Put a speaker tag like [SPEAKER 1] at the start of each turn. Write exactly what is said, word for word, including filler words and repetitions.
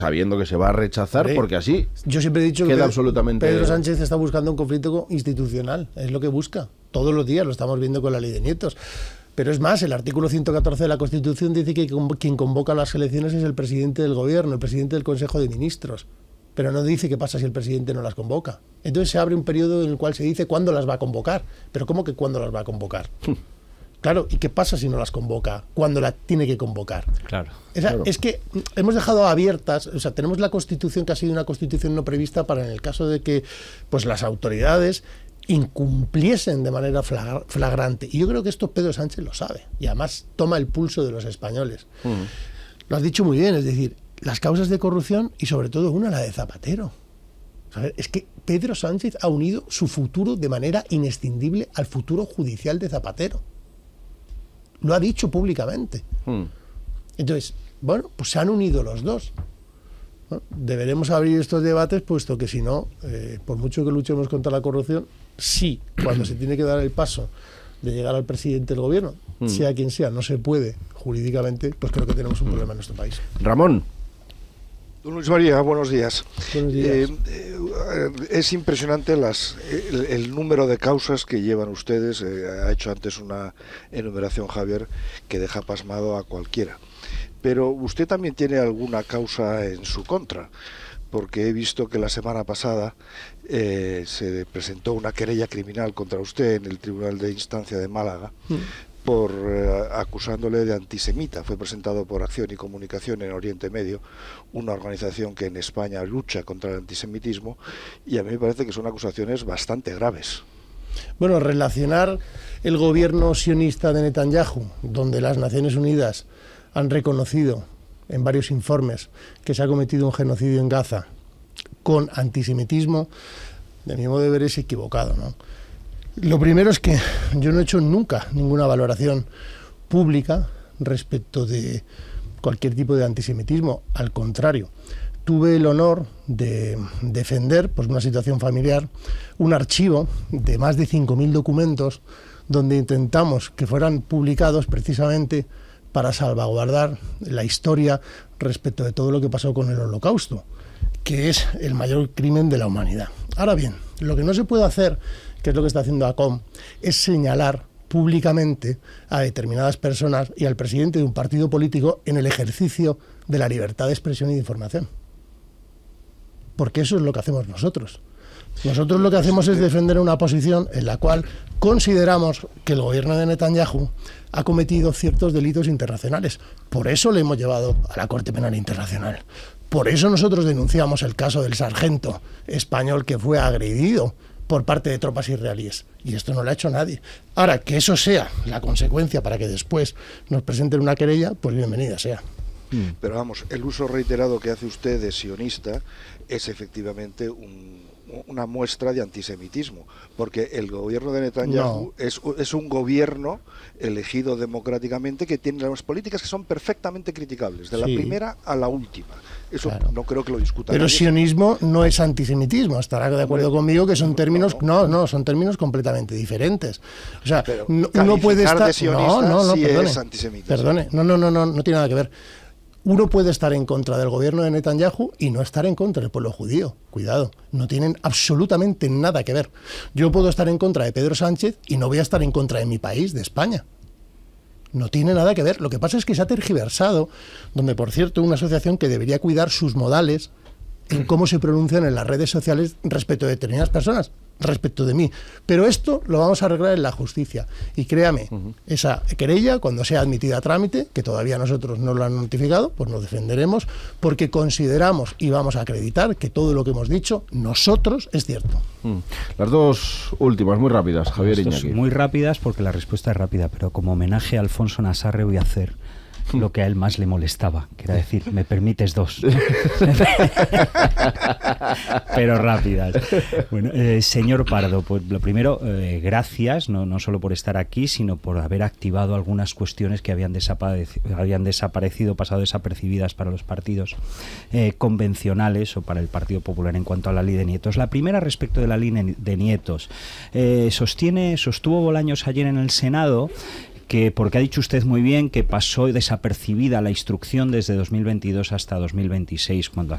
[SPEAKER 1] sabiendo que se va a rechazar,
[SPEAKER 2] sí.
[SPEAKER 1] porque así
[SPEAKER 2] yo siempre he dicho
[SPEAKER 1] queda
[SPEAKER 2] que
[SPEAKER 1] absolutamente...
[SPEAKER 2] Pedro Sánchez está buscando un conflicto institucional, es lo que busca, todos los días lo estamos viendo con la ley de nietos. Pero es más, el artículo ciento catorce de la Constitución dice que quien convoca las elecciones es el presidente del gobierno, el presidente del Consejo de Ministros, pero no dice qué pasa si el presidente no las convoca. Entonces se abre un periodo en el cual se dice cuándo las va a convocar, pero ¿cómo que cuándo las va a convocar? Claro, ¿y qué pasa si no las convoca? ¿Cuándo la tiene que convocar?
[SPEAKER 3] Claro.
[SPEAKER 2] O sea,
[SPEAKER 1] claro.
[SPEAKER 2] Es que hemos dejado abiertas, o sea, tenemos la Constitución que ha sido una Constitución no prevista para en el caso de que pues las autoridades incumpliesen de manera flagrante. Y yo creo que esto Pedro Sánchez lo sabe. Y además toma el pulso de los españoles. Uh-huh. Lo has dicho muy bien, es decir, las causas de corrupción y sobre todo una, la de Zapatero. ¿Sabes? Es que Pedro Sánchez ha unido su futuro de manera inescindible al futuro judicial de Zapatero. Lo ha dicho públicamente. Hmm. Entonces, bueno, pues se han unido los dos. Bueno, deberemos abrir estos debates, puesto que si no, eh, por mucho que luchemos contra la corrupción, sí, cuando se tiene que dar el paso de llegar al presidente del gobierno, hmm. sea quien sea, no se puede jurídicamente, pues creo que tenemos un hmm. problema en nuestro país.
[SPEAKER 1] Ramón.
[SPEAKER 4] Don Luis María, buenos días.
[SPEAKER 2] Buenos días.
[SPEAKER 4] Eh, eh, es impresionante las, el, el número de causas que llevan ustedes. Eh, ha hecho antes una enumeración, Javier, que deja pasmado a cualquiera. Pero usted también tiene alguna causa en su contra, porque he visto que la semana pasada eh, se presentó una querella criminal contra usted en el Tribunal de Instancia de Málaga. Mm. por eh, acusándole de antisemita. Fue presentado por Acción y Comunicación en Oriente Medio, una organización que en España lucha contra el antisemitismo, y a mí me parece que son acusaciones bastante graves.
[SPEAKER 2] Bueno, relacionar el gobierno sionista de Netanyahu, donde las Naciones Unidas han reconocido en varios informes que se ha cometido un genocidio en Gaza, con antisemitismo, de mi modo de ver es equivocado, ¿no? Lo primero es que yo no he hecho nunca ninguna valoración pública respecto de cualquier tipo de antisemitismo. Al contrario, tuve el honor de defender, pues una situación familiar, un archivo de más de cinco mil documentos donde intentamos que fueran publicados precisamente para salvaguardar la historia respecto de todo lo que pasó con el Holocausto, que es el mayor crimen de la humanidad. Ahora bien, lo que no se puede hacer, que es lo que está haciendo ACOM, es señalar públicamente a determinadas personas y al presidente de un partido político en el ejercicio de la libertad de expresión y de información. Porque eso es lo que hacemos nosotros. Nosotros lo que hacemos es defender una posición en la cual consideramos que el gobierno de Netanyahu ha cometido ciertos delitos internacionales. Por eso le hemos llevado a la Corte Penal Internacional. Por eso nosotros denunciamos el caso del sargento español que fue agredido por parte de tropas israelíes. Y esto no lo ha hecho nadie. Ahora, que eso sea la consecuencia para que después nos presenten una querella, pues bienvenida sea.
[SPEAKER 4] Pero vamos, el uso reiterado que hace usted de sionista es efectivamente un, una muestra de antisemitismo, porque el gobierno de Netanyahu no. es, es un gobierno elegido democráticamente que tiene unas políticas que son perfectamente criticables, de la sí. primera a la última. Eso claro. no creo que lo discutan.
[SPEAKER 2] Pero
[SPEAKER 4] nadie.
[SPEAKER 2] Sionismo no es antisemitismo, estará de acuerdo Hombre, conmigo que son términos, no, no, son términos completamente diferentes. O sea,
[SPEAKER 4] Pero
[SPEAKER 2] no, uno puede estar,
[SPEAKER 4] de sionista,
[SPEAKER 2] no, no, no,
[SPEAKER 4] sí
[SPEAKER 2] perdone,
[SPEAKER 4] es antisemita.
[SPEAKER 2] Perdone, no, no, no, no, no tiene nada que ver. Uno puede estar en contra del gobierno de Netanyahu y no estar en contra del pueblo judío. Cuidado, no tienen absolutamente nada que ver. Yo puedo estar en contra de Pedro Sánchez y no voy a estar en contra de mi país, de España. No tiene nada que ver. Lo que pasa es que se ha tergiversado, donde, por cierto, una asociación que debería cuidar sus modales en cómo se pronuncian en las redes sociales respecto de determinadas personas, respecto de mí. Pero esto lo vamos a arreglar en la justicia. Y créame, uh-huh. esa querella, cuando sea admitida a trámite, que todavía nosotros no lo han notificado, pues nos defenderemos, porque consideramos y vamos a acreditar que todo lo que hemos dicho nosotros es cierto.
[SPEAKER 1] Mm. Las dos últimas, muy rápidas, Javier Iñaki.
[SPEAKER 3] Muy rápidas porque la respuesta es rápida, pero como homenaje a Alfonso Nassarre voy a hacer lo que a él más le molestaba, que era decir, me permites dos. Pero rápidas. Bueno, eh, señor Pardo, pues lo primero, eh, gracias, no, no solo por estar aquí, sino por haber activado algunas cuestiones que habían, desaparecido, habían desaparecido, pasado desapercibidas para los partidos eh, convencionales o para el Partido Popular en cuanto a la ley de nietos. La primera, respecto de la ley de nietos, eh, sostiene, sostuvo Bolaños ayer en el Senado que, porque ha dicho usted muy bien que pasó desapercibida la instrucción desde dos mil veintidós hasta dos mil veintiséis, cuando